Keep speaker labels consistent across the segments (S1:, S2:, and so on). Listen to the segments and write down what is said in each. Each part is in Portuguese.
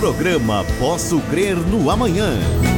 S1: Programa Posso Crer no Amanhã.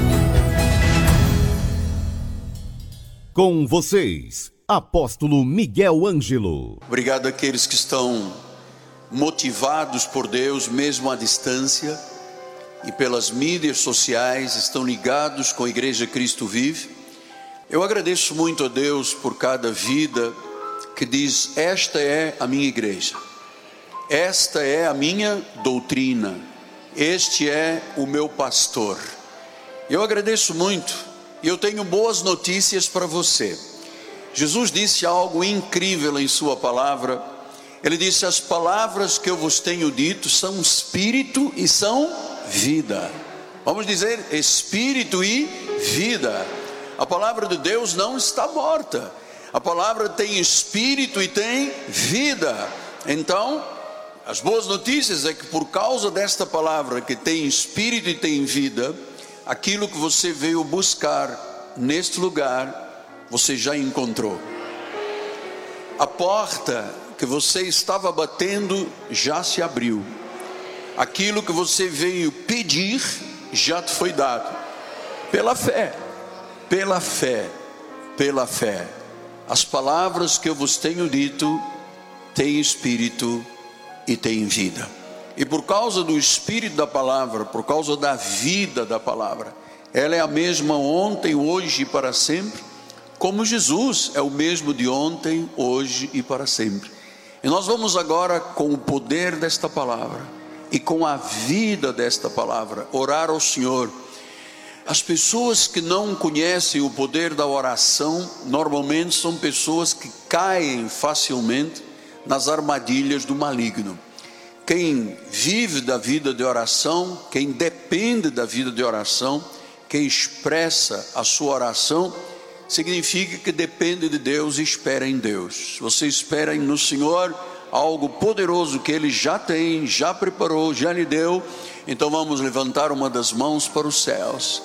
S1: Com vocês, Apóstolo Miguel Ângelo.
S2: Obrigado àqueles que estão motivados por Deus, mesmo à distância, e pelas mídias sociais, estão ligados com a Igreja Cristo Vive. Eu agradeço muito a Deus por cada vida que diz: esta é a minha igreja, esta é a minha doutrina, este é o meu pastor. Eu agradeço muito, e eu tenho boas notícias para você. Jesus disse algo incrível em sua palavra. Ele disse: as palavras que eu vos tenho dito são espírito e são vida. Vamos dizer espírito e vida. A palavra de Deus não está morta. A palavra tem espírito e tem vida. Então, as boas notícias é que por causa desta palavra que tem espírito e tem vida, aquilo que você veio buscar neste lugar, você já encontrou. A porta que você estava batendo já se abriu. Aquilo que você veio pedir já te foi dado. Pela fé, pela fé, pela fé. As palavras que eu vos tenho dito têm espírito e têm vida. E por causa do espírito da palavra, por causa da vida da palavra, ela é a mesma ontem, hoje e para sempre, como Jesus é o mesmo de ontem, hoje e para sempre. E nós vamos agora, com o poder desta palavra e com a vida desta palavra, orar ao Senhor. As pessoas que não conhecem o poder da oração, normalmente são pessoas que caem facilmente nas armadilhas do maligno. Quem vive da vida de oração, quem depende da vida de oração, quem expressa a sua oração, significa que depende de Deus e espera em Deus. Você espera no Senhor algo poderoso que Ele já tem, já preparou, já lhe deu. Então vamos levantar uma das mãos para os céus.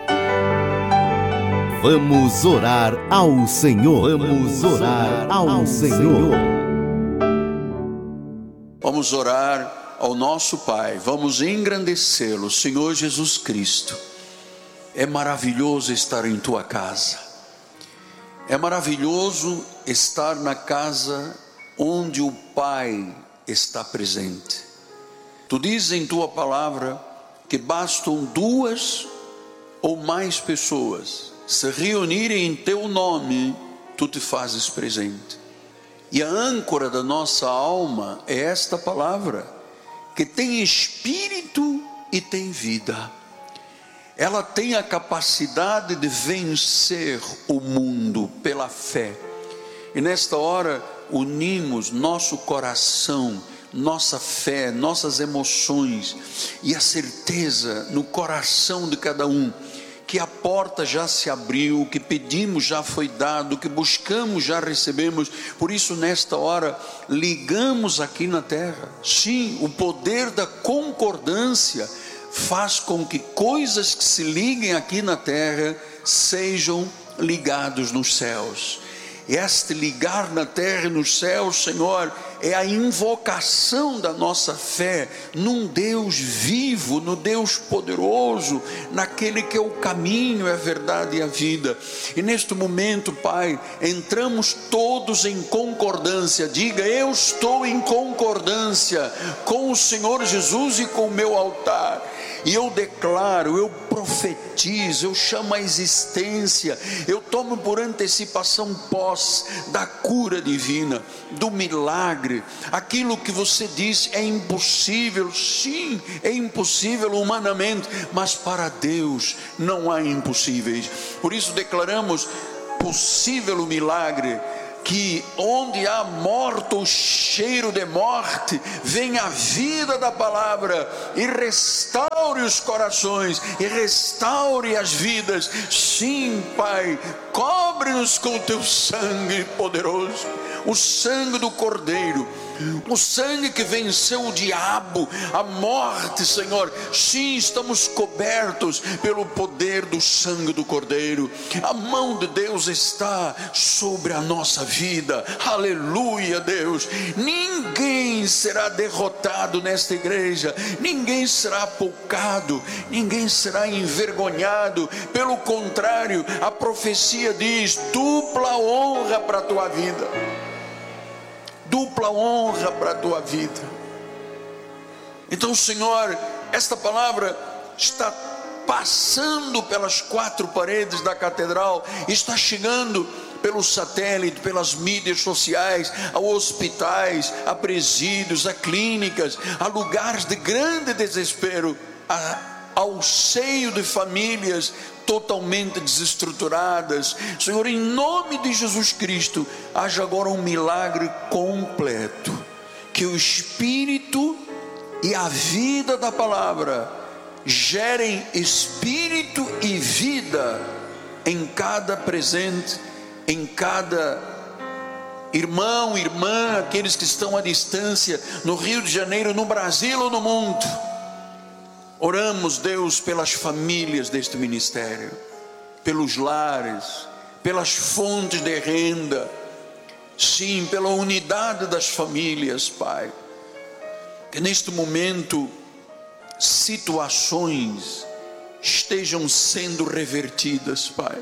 S1: Vamos orar ao Senhor. Vamos orar ao Senhor.
S2: Vamos orar ao nosso Pai. Vamos engrandecê-lo, Senhor Jesus Cristo. É maravilhoso estar em tua casa. É maravilhoso estar na casa onde o Pai está presente. Tu dizes em tua palavra que bastam 2 ou mais pessoas se reunirem em teu nome, tu te fazes presente. E a âncora da nossa alma é esta palavra, que tem espírito e tem vida. Ela tem a capacidade de vencer o mundo pela fé. E nesta hora unimos nosso coração, nossa fé, nossas emoções e a certeza no coração de cada um que a porta já se abriu, que pedimos já foi dado, que buscamos já recebemos. Por isso nesta hora ligamos aqui na terra. Sim, o poder da concordância faz com que coisas que se liguem aqui na terra sejam ligados nos céus. Este ligar na terra e nos céus, Senhor, é a invocação da nossa fé num Deus vivo, no Deus poderoso, naquele que é o caminho, é a verdade e a vida. E neste momento, Pai, entramos todos em concordância. Diga: eu estou em concordância com o Senhor Jesus e com o meu altar. E eu declaro, eu profetizo, eu chamo a existência, eu tomo por antecipação posse da cura divina, do milagre. Aquilo que você disse é impossível, sim, é impossível humanamente, mas para Deus não há impossíveis. Por isso declaramos possível o milagre, que onde há morte ou cheiro de morte, vem a vida da palavra e restaure os corações e restaure as vidas. Sim, Pai, cobre-nos com o teu sangue poderoso, o sangue do Cordeiro, o sangue que venceu o diabo, a morte, Senhor. Sim, estamos cobertos pelo poder do sangue do Cordeiro. A mão de Deus está sobre a nossa vida. Aleluia, Deus. Ninguém será derrotado nesta igreja, ninguém será apoucado, ninguém será envergonhado. Pelo contrário, a profecia diz: dupla honra para a tua vida, dupla honra para a tua vida. Então, Senhor, esta palavra está passando pelas quatro paredes da catedral, está chegando pelo satélite, pelas mídias sociais, a hospitais, a presídios, a clínicas, a lugares de grande desespero, ao seio de famílias totalmente desestruturadas. Senhor, em nome de Jesus Cristo, haja agora um milagre completo, que o Espírito e a vida da palavra gerem espírito e vida em cada presente, em cada irmão, irmã, aqueles que estão à distância, no Rio de Janeiro, no Brasil ou no mundo. Oramos, Deus, pelas famílias deste ministério, pelos lares, pelas fontes de renda, sim, pela unidade das famílias, Pai. Que neste momento situações estejam sendo revertidas, Pai.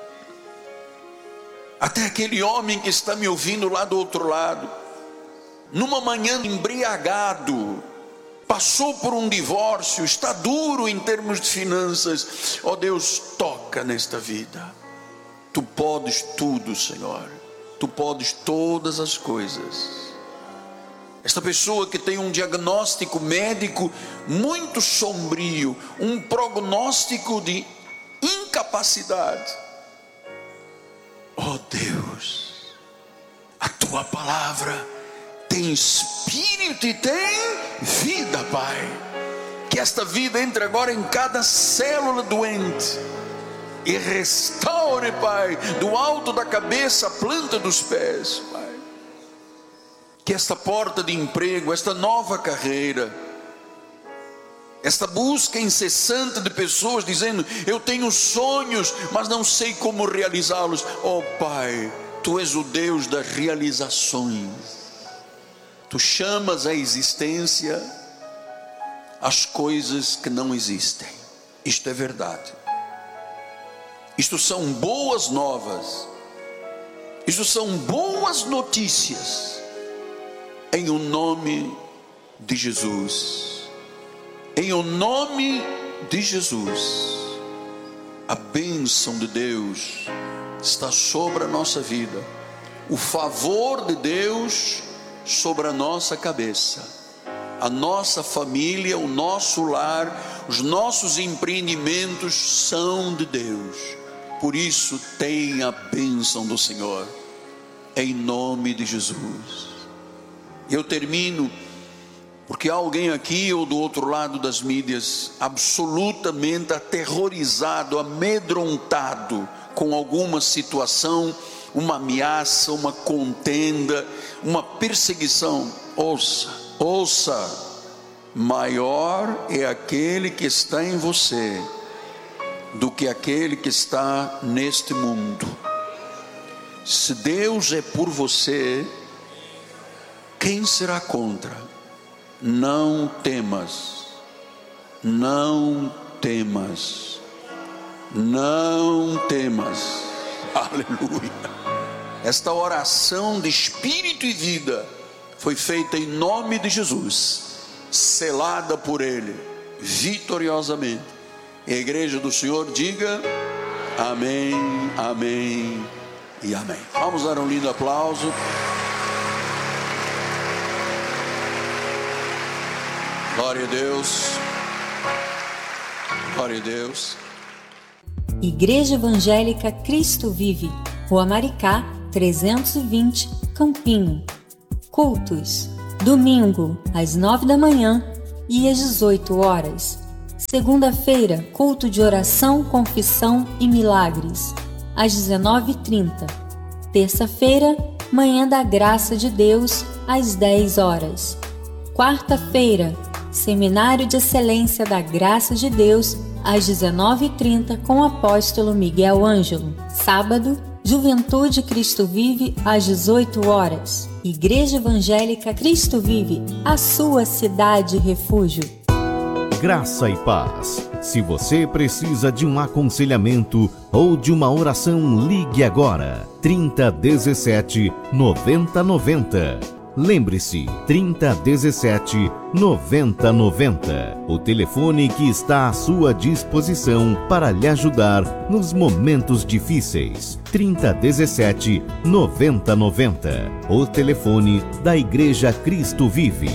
S2: Até aquele homem que está me ouvindo lá do outro lado, numa manhã embriagado, passou por um divórcio, está duro em termos de finanças. Ó Deus, toca nesta vida. Tu podes tudo, Senhor. Tu podes todas as coisas. Esta pessoa que tem um diagnóstico médico muito sombrio, um prognóstico de incapacidade. Ó Deus, a tua palavra tem espírito e tem vida, Pai. Que esta vida entre agora em cada célula doente e restaure, Pai, do alto da cabeça à planta dos pés, Pai. Que esta porta de emprego, esta nova carreira, esta busca incessante de pessoas dizendo: eu tenho sonhos, mas não sei como realizá-los. Oh Pai, Tu és o Deus das realizações. Tu chamas à existência as coisas que não existem. Isto é verdade. Isto são boas novas. Isto são boas notícias. Em o nome de Jesus, em o nome de Jesus, a bênção de Deus está sobre a nossa vida, o favor de Deus sobre a nossa cabeça, a nossa família, o nosso lar, os nossos empreendimentos são de Deus. Por isso, tenha a bênção do Senhor, em nome de Jesus. Eu termino, porque há alguém aqui ou do outro lado das mídias absolutamente aterrorizado, amedrontado com alguma situação, uma ameaça, uma contenda, uma perseguição. Ouça, maior é aquele que está em você do que aquele que está neste mundo. Se Deus é por você, quem será contra? Não temas, não temas, não temas. Aleluia. Esta oração de espírito e vida foi feita em nome de Jesus, selada por Ele, vitoriosamente. E a igreja do Senhor diga amém, amém e amém. Vamos dar um lindo aplauso. Glória a Deus, glória a Deus.
S3: Igreja Evangélica Cristo Vive, Rua Maricá, 320, Campinho. Cultos: domingo, às 9 da manhã e às 18 horas. Segunda-feira, culto de oração, confissão e milagres, às 19h30. Terça-feira, manhã da graça de Deus, às 10 horas. Quarta-feira, Seminário de Excelência da Graça de Deus, às 19h30, com o apóstolo Miguel Ângelo. Sábado, Juventude Cristo Vive, às 18 horas. Igreja Evangélica Cristo Vive, a sua cidade refúgio.
S1: Graça e paz. Se você precisa de um aconselhamento ou de uma oração, ligue agora. 3017 9090. Lembre-se, 3017 9090. O telefone que está à sua disposição para lhe ajudar nos momentos difíceis. 3017 9090. O telefone da Igreja Cristo Vive.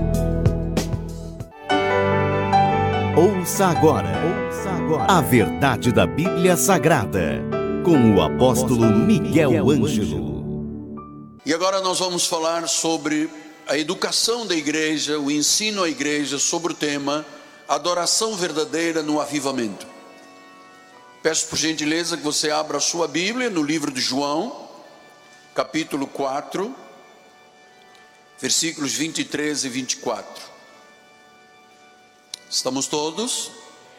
S1: Ouça agora a verdade da Bíblia Sagrada, com o apóstolo Miguel Ângelo.
S2: E agora nós vamos falar sobre a educação da igreja, o ensino à igreja sobre o tema adoração verdadeira no avivamento. Peço por gentileza que você abra a sua Bíblia no livro de João, capítulo 4, versículos 23 e 24. Estamos todos?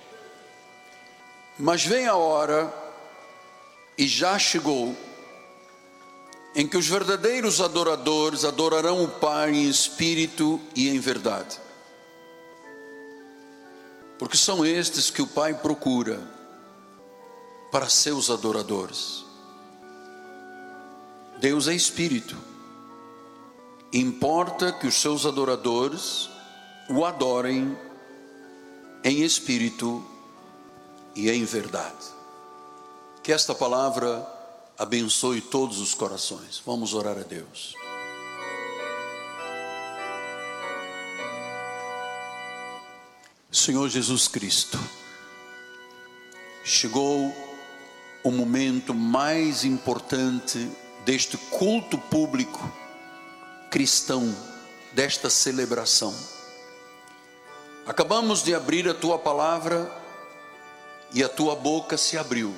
S2: Mas vem a hora, e já chegou, em que os verdadeiros adoradores adorarão o Pai em espírito e em verdade. Porque são estes que o Pai procura para seus adoradores. Deus é espírito. Importa que os seus adoradores o adorem em espírito e em verdade. Que esta palavra abençoe todos os corações. Vamos orar a Deus. Senhor Jesus Cristo, chegou o momento mais importante deste culto público cristão, desta celebração. Acabamos de abrir a tua palavra e a tua boca se abriu.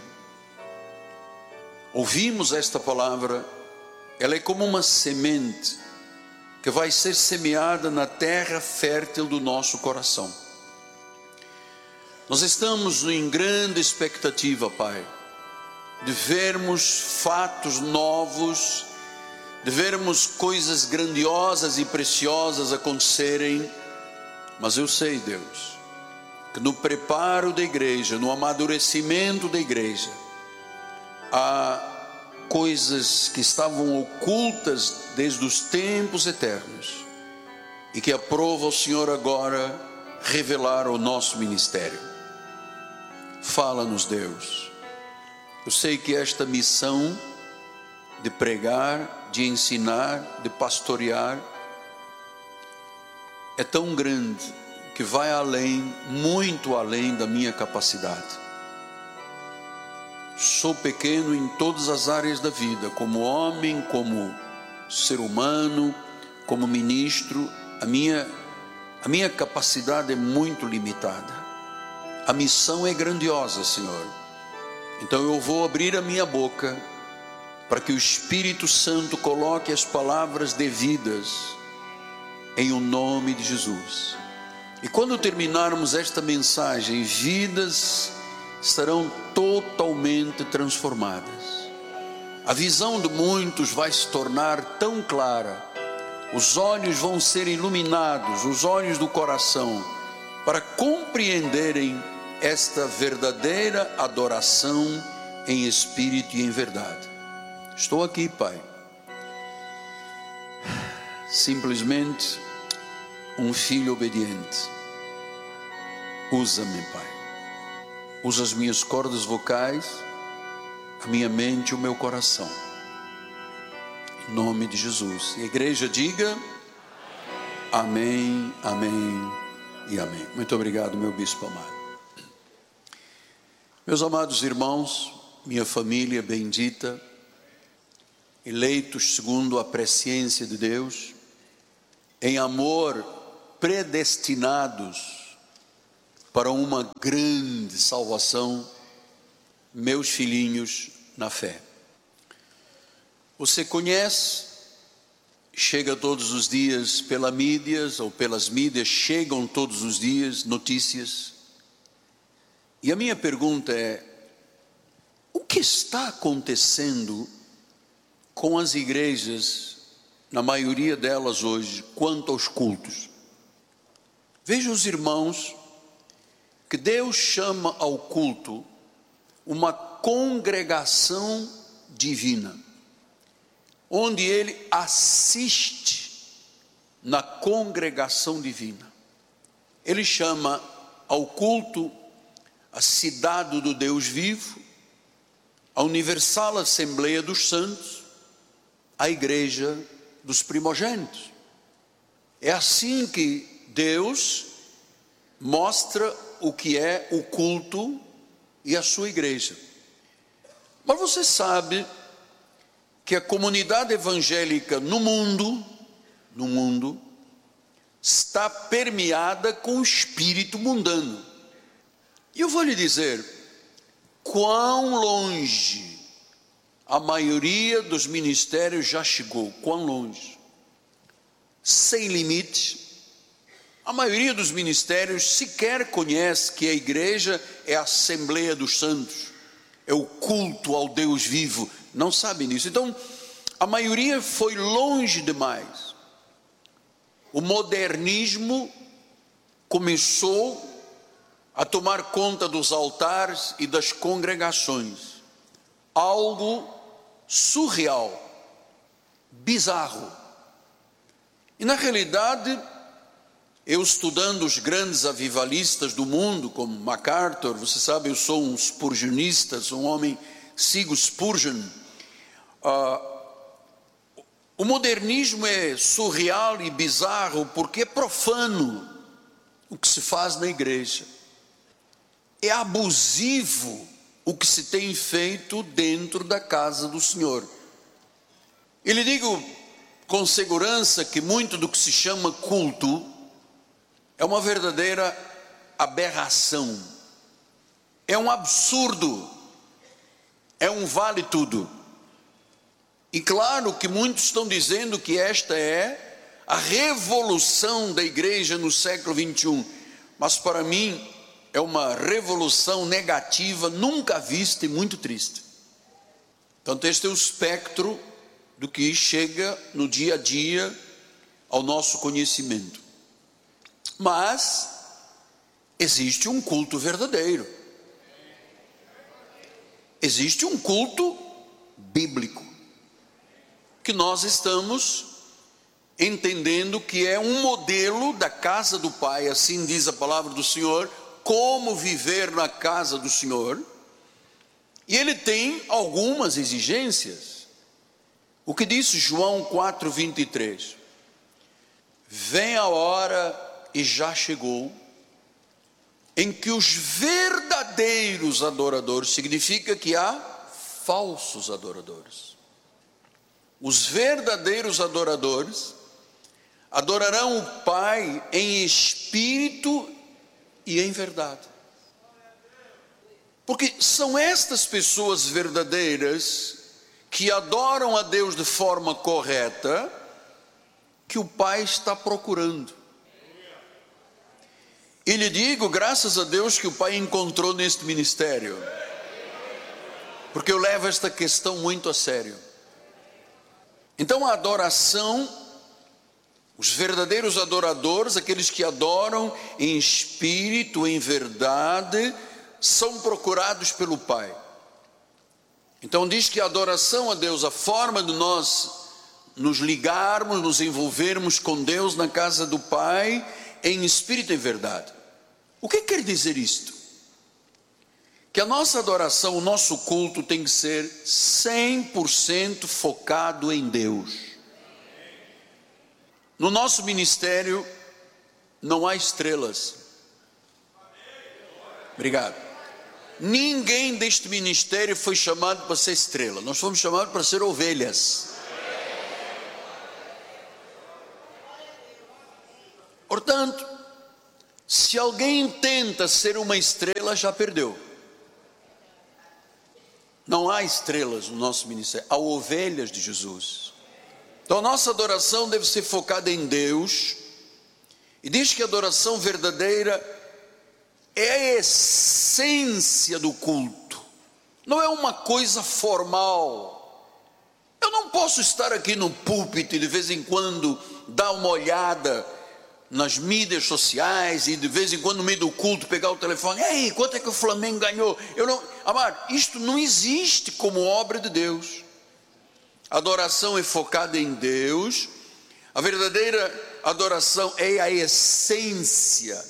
S2: Ouvimos esta palavra, ela é como uma semente que vai ser semeada na terra fértil do nosso coração. Nós estamos em grande expectativa, Pai, de vermos fatos novos, de vermos coisas grandiosas e preciosas acontecerem. Mas eu sei, Deus, que no preparo da igreja, no amadurecimento da igreja, há coisas que estavam ocultas desde os tempos eternos e que aprova o Senhor agora revelar ao nosso ministério. Fala-nos, Deus. Eu sei que esta missão de pregar, de ensinar, de pastorear é tão grande que vai além, muito além da minha capacidade. Sou pequeno em todas as áreas da vida, como homem, como ser humano, como ministro. A minha capacidade é muito limitada. A missão é grandiosa, Senhor. Então eu vou abrir a minha boca para que o Espírito Santo coloque as palavras devidas em o nome de Jesus. E quando terminarmos esta mensagem, vidas estarão totalmente transformadas. A visão de muitos vai se tornar tão clara, os olhos vão ser iluminados, os olhos do coração, para compreenderem esta verdadeira adoração em espírito e em verdade. Estou aqui, Pai, simplesmente um filho obediente. Usa-me, Pai. Usa as minhas cordas vocais, a minha mente e o meu coração. Em nome de Jesus. E a igreja diga amém, amém e amém. Muito obrigado, meu bispo amado. Meus amados irmãos, minha família bendita, eleitos segundo a presciência de Deus, em amor predestinados para uma grande salvação, meus filhinhos na fé. Você conhece chega todos os dias pelas mídias, ou pelas mídias chegam todos os dias notícias. E a minha pergunta é: o que está acontecendo com as igrejas, na maioria delas hoje, quanto aos cultos? Veja os irmãos, que Deus chama ao culto uma congregação divina, onde Ele assiste na congregação divina. Ele chama ao culto a cidade do Deus vivo, a universal Assembleia dos Santos, a igreja dos primogênitos. É assim que Deus mostra o que é o culto e a sua igreja. Mas você sabe que a comunidade evangélica no mundo está permeada com o espírito mundano. E eu vou lhe dizer quão longe a maioria dos ministérios já chegou, quão longe. Sem limites. A maioria dos ministérios sequer conhece que a igreja é a Assembleia dos Santos, é o culto ao Deus vivo, não sabe nisso. Então, a maioria foi longe demais. O modernismo começou a tomar conta dos altares e das congregações, algo surreal, bizarro. E na realidade, eu estudando os grandes avivalistas do mundo, como MacArthur, você sabe, eu sou um spurgeonista, sou um homem, sigo Spurgeon. O modernismo é surreal e bizarro porque é profano o que se faz na igreja. É abusivo o que se tem feito dentro da casa do Senhor. E lhe digo com segurança que muito do que se chama culto é uma verdadeira aberração, é um absurdo, é um vale tudo. E claro que muitos estão dizendo que esta é a revolução da igreja no século 21, mas para mim é uma revolução negativa, nunca vista e muito triste. Portanto, este é o espectro do que chega no dia a dia ao nosso conhecimento. Mas existe um culto verdadeiro, existe um culto bíblico, que nós estamos entendendo que é um modelo da casa do Pai, assim diz a palavra do Senhor, como viver na casa do Senhor, e ele tem algumas exigências. O que disse João 4:23, vem a hora, e já chegou, em que os verdadeiros adoradores, significa que há falsos adoradores. Os verdadeiros adoradores adorarão o Pai em espírito e em verdade. Porque são estas pessoas verdadeiras que adoram a Deus de forma correta que o Pai está procurando. E lhe digo, graças a Deus, que o Pai encontrou neste ministério, porque eu levo esta questão muito a sério. Então a adoração, os verdadeiros adoradores, aqueles que adoram em espírito, em verdade, são procurados pelo Pai. Então diz que a adoração a Deus, a forma de nós nos ligarmos, nos envolvermos com Deus na casa do Pai, em espírito e verdade. O que quer dizer isto? Que a nossa adoração, o nosso culto tem que ser 100% focado em Deus. No nosso ministério não há estrelas. Obrigado. Ninguém deste ministério foi chamado para ser estrela. Nós fomos chamados para ser ovelhas. Portanto, se alguém tenta ser uma estrela, já perdeu. Não há estrelas no nosso ministério, há ovelhas de Jesus. Então a nossa adoração deve ser focada em Deus, e diz que a adoração verdadeira é a essência do culto, não é uma coisa formal. Eu não posso estar aqui no púlpito e de vez em quando dar uma olhada nas mídias sociais e de vez em quando no meio do culto pegar o telefone, ei, quanto é que o Flamengo ganhou? Amado, isto não existe como obra de Deus. A adoração é focada em Deus, a verdadeira adoração é a essência,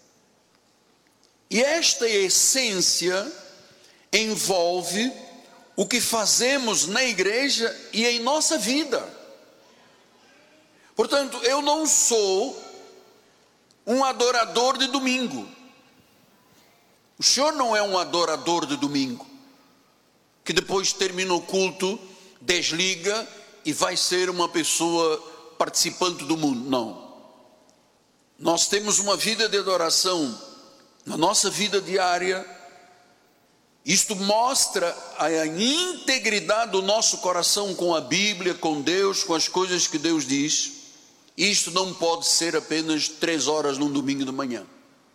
S2: e esta essência envolve o que fazemos na igreja e em nossa vida. Portanto, eu não sou um adorador de domingo. O senhor não é um adorador de domingo, que depois termina o culto, desliga e vai ser uma pessoa participante do mundo. Não. Nós temos uma vida de adoração na nossa vida diária. Isto mostra a integridade do nosso coração com a Bíblia, com Deus, com as coisas que Deus diz. Isto não pode ser apenas 3 horas num domingo de manhã.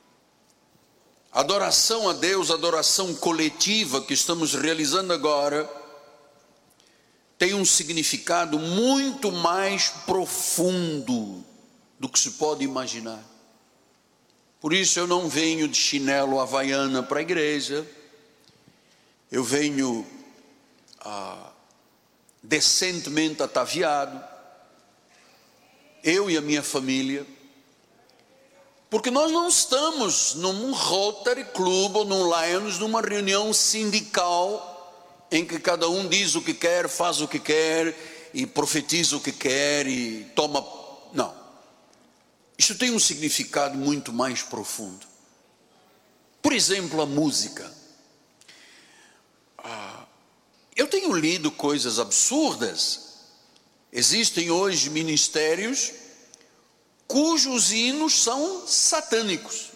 S2: A adoração a Deus, a adoração coletiva que estamos realizando agora, tem um significado muito mais profundo do que se pode imaginar. Por isso eu não venho de chinelo havaiana para a igreja, eu venho decentemente ataviado, eu e a minha família, porque nós não estamos num Rotary Club ou num Lions, numa reunião sindical, em que cada um diz o que quer, faz o que quer, e profetiza o que quer, e toma... Não. Isto tem um significado muito mais profundo. Por exemplo, a música. Eu tenho lido coisas absurdas. Existem hoje ministérios cujos hinos são satânicos.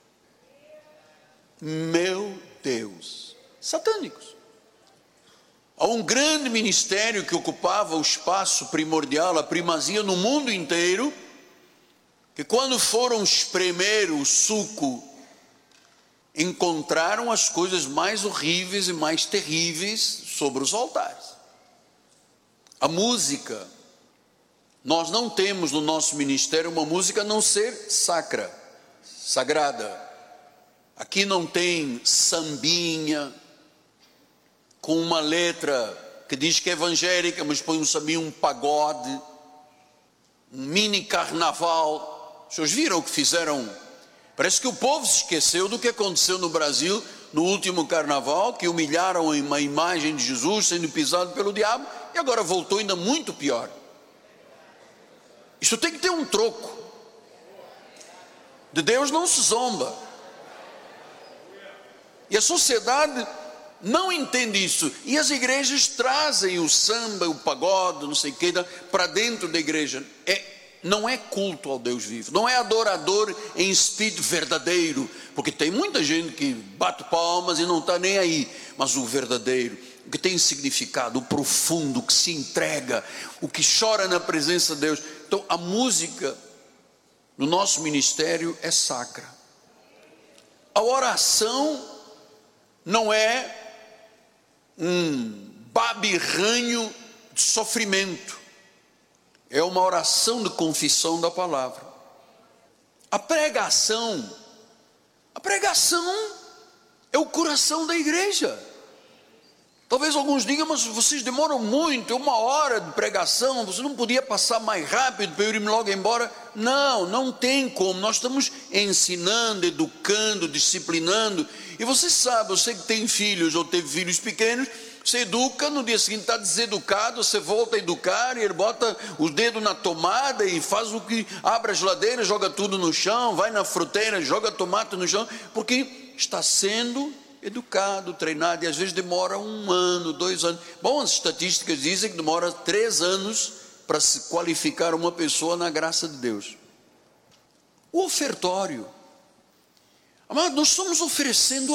S2: Meu Deus, satânicos. Há um grande ministério que ocupava o espaço primordial, a primazia no mundo inteiro, que quando foram espremer o suco, encontraram as coisas mais horríveis e mais terríveis sobre os altares. A música, nós não temos no nosso ministério uma música a não ser sacra, sagrada. Aqui não tem sambinha com uma letra que diz que é evangélica, mas põe um sambinha, um pagode, um mini carnaval. Vocês viram o que fizeram? Parece que o povo se esqueceu do que aconteceu no Brasil no último carnaval, que humilharam uma imagem de Jesus sendo pisado pelo diabo, e agora voltou ainda muito pior. Isso tem que ter um troco. De Deus não se zomba. E a sociedade não entende isso. E as igrejas trazem o samba, o pagode, não sei o que, para dentro da igreja. Não é culto ao Deus vivo. Não é adorador em espírito verdadeiro. Porque tem muita gente que bate palmas e não está nem aí. Mas o verdadeiro, o que tem significado, o profundo, o que se entrega, o que chora na presença de Deus. Então a música no nosso ministério é sacra. A oração não é um babirranho de sofrimento, é uma oração de confissão da palavra. A pregação é o coração da igreja. Talvez alguns digam, mas vocês demoram muito, é 1 hora de pregação, você não podia passar mais rápido para eu ir logo embora? Não tem como. Nós estamos ensinando, educando, disciplinando. E você sabe, você que tem filhos ou teve filhos pequenos, você educa, no dia seguinte está deseducado, você volta a educar, e ele bota os dedos na tomada e faz o que, abre a geladeira, joga tudo no chão, vai na fruteira, joga tomate no chão, porque está sendo educado, treinado, e às vezes demora 1 ano, 2 anos. Bom, as estatísticas dizem que demora 3 anos para se qualificar uma pessoa na graça de Deus. O ofertório. Amado, nós estamos oferecendo